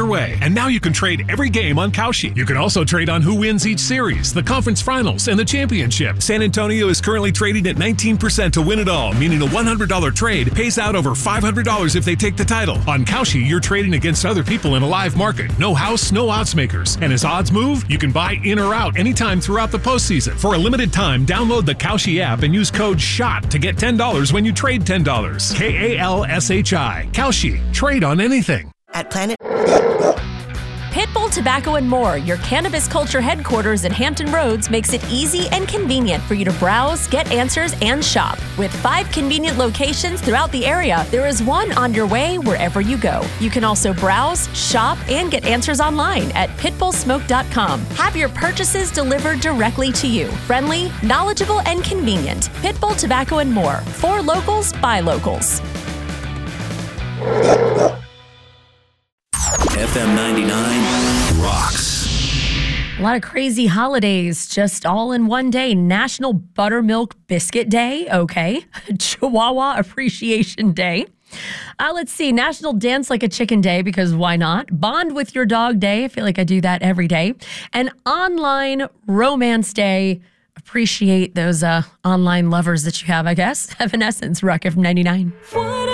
your way. And now you can trade every game on Kalshi. You can also trade on who wins each series, the conference finals, and the championship. San Antonio is currently trading at 19% to win it all, meaning a $100 trade pays out over $500 if they take the title. On Kalshi, you're trading against other people in a live market. No house, no odds makers. And as odds move, you can buy in or out anytime throughout the postseason. For a limited time, download the Kalshi app and use code SHOT to get $10 when you trade $10. KALSHI. Kalshi. Trade on anything. At Planet Pitbull Tobacco and More, your cannabis culture headquarters at Hampton Roads, makes it easy and convenient for you to browse, get answers, and shop. With 5 convenient locations throughout the area, there is one on your way wherever you go. You can also browse, shop, and get answers online at pitbullsmoke.com. Have your purchases delivered directly to you. Friendly, knowledgeable, and convenient. Pitbull Tobacco and More. For locals, by locals. FM 99 rocks. A lot of crazy holidays just all in one day. National Buttermilk Biscuit Day. Okay. Chihuahua Appreciation Day. Let's see. National Dance Like a Chicken Day, because why not? Bond with Your Dog Day. I feel like I do that every day. And Online Romance Day. Appreciate those online lovers that you have, I guess. Evanescence, Rock FM 99.